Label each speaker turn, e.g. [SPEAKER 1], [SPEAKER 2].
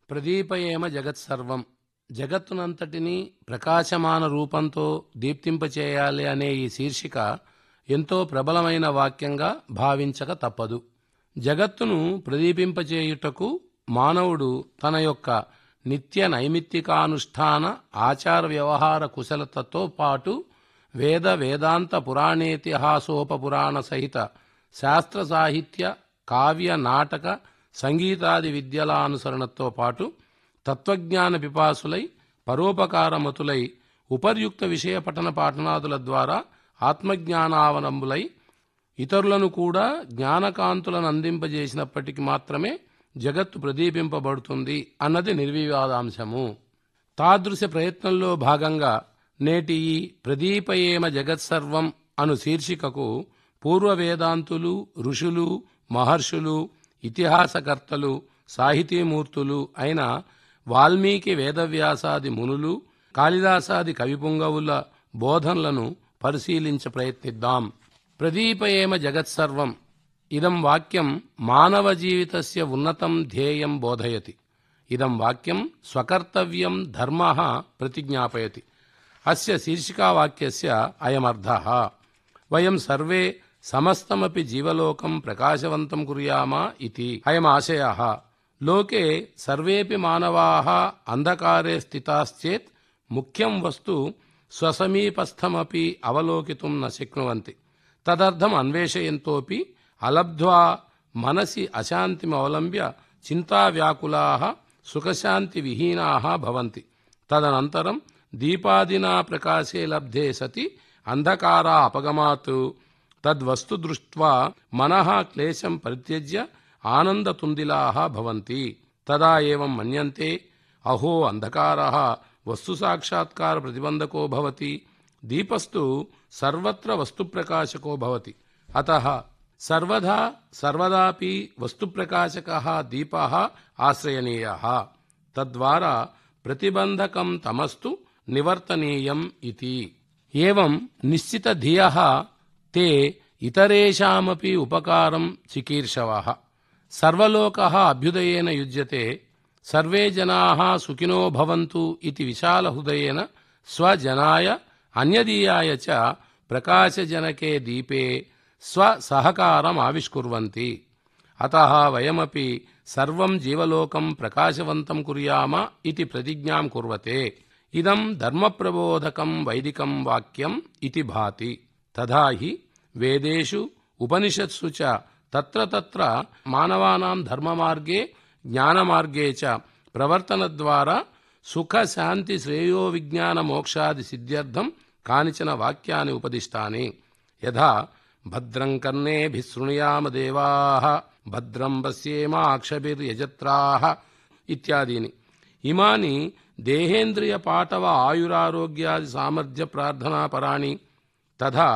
[SPEAKER 1] ప్రదీపయేమ జగత్సర్వం. జగత్తునంతటినీ ప్రకాశమాన రూపంతో దీప్తింపచేయాలి అనే ఈ శీర్షిక ఎంతో ప్రబలమైన వాక్యంగా భావించక తప్పదు. జగత్తును ప్రదీపింపచేయుటకు మానవుడు తన యొక్క నిత్య నైమిత్తికానుష్ఠాన ఆచార వ్యవహార కుశలతతో పాటు వేద వేదాంత పురాణేతిహాసోపపురాణ సహిత శాస్త్ర సాహిత్య కావ్య నాటక సంగీతాది విద్యల అనుసరణతో పాటు తత్వజ్ఞాన పిపాసులై పరోపకారమతులై ఉపర్యుక్త విషయ పఠన పాఠనాదుల ద్వారా ఆత్మజ్ఞానావలంబులై ఇతరులను కూడా జ్ఞానకాంతులను అందింపజేసినప్పటికీ మాత్రమే జగత్తు ప్రదీపింపబడుతుంది అన్నది నిర్వివాదాంశము. తాదృశ ప్రయత్నంలో భాగంగా నేటి ఈ ప్రదీపయేమ జగత్సర్వం అను శీర్షికకు పూర్వ వేదాంతులు, ఋషులు, మహర్షులు, ఇతిహాసకర్తలు, సాహితీమూర్తులు అయిన వాల్మీకి, వేదవ్యాసాది మునులు, కాళిదాసాది కవిపుంగవుల బోధనలను పరిశీలించ ప్రయత్నిద్దాం. ప్రదీపయేమ జగత్సర్వం ఇదం వాక్యం మానవ జీవితస్య ఉన్నతం ధ్యేయం బోధయతి. ఇదం వాక్యం స్వకర్తవ్యం ధర్మః ప్రతిజ్ఞాపయతి. అస్య శీర్షికావాక్యస్య అయమర్థః. వయం సర్వే సమస్తమపి జీవలోకం ప్రకాశవంతం కుర్యామా ఇతి అయమాశయః. లోకే సర్వేపి మానవాః అంధకారే స్థితాశ్చేత్ ముఖ్యం వస్తు స్వసమీపస్థమపి అవలోకితుం న శక్నువంతి. తదర్థం అన్వేషయంతోపి అలబ్ధ్వా మనసి అశాంతిమవలంబ్య చింతావ్యాకులాః సుఖశాంతి విహీనాః భవంతి. తదనంతరం దీపాదినా ప్రకాశే లబ్ధే సతి అంధకారా అపగమాత్ తద్వస్తు దృష్ట్వా మనః క్లేశం పరిత్యజ్య ఆనందతుందిలాః భవంతి. తదా ఏవం మన్యంతే అహో అంధకారః వస్తు సాక్షాత్కార ప్రతిబంధకో భవతి, దీపస్తు సర్వత్ర వస్తుప్రకాశకో భవతి. అతః సర్వదా సర్వదాపి వస్తుప్రకాశకః దీపః ఆశ్రయనీయః. తద్వారా ప్రతిబంధకం తమస్తు నివర్తనీయం ఇతి. ఏవం నిశ్చిత ధియః తే ఇతరేషామపి ఉపకారం చికీర్షవః. సర్వలోకః అభ్యుదయేన యుజ్యతే. సర్వే జనాః సుఖినో భవంతు ఇతి విశాలహృదయేన స్వజనాయ అన్యదీయాయ చ ప్రకాశజనకే దీపే స్వసహకారం ఆవిష్కుర్వంతి. అతః వయమపి సర్వం జీవలోకం ప్రకాశవంతం కుర్యామ ఇతి ప్రతిజ్ఞాం కుర్వతే. ఇదం ధర్మప్రబోధకం వైదికం వాక్యం ఇతి భాతి. తథా హి వేదేషు ఉపనిషత్సు చ తత్ర తత్ర మానవానాం ధర్మమార్గే జ్ఞానమార్గే చ ప్రవర్తనద్వారా సుఖ శాంతి శ్రేయో విజ్ఞాన మోక్షాది సిద్ధ్యర్థం కానిచన వాక్యాని ఉపదిష్టాని. యథా భద్రం కర్ణేభిః శృణుయామ దేవాః భద్రం పశ్యేమాక్షభిర్యజత్రాః ఇత్యాదీని. ఇమాని దేహేంద్రియ పాటవ ఆయురారోగ్యాది సామర్థ్య ప్రార్థనాపరాణి. తథా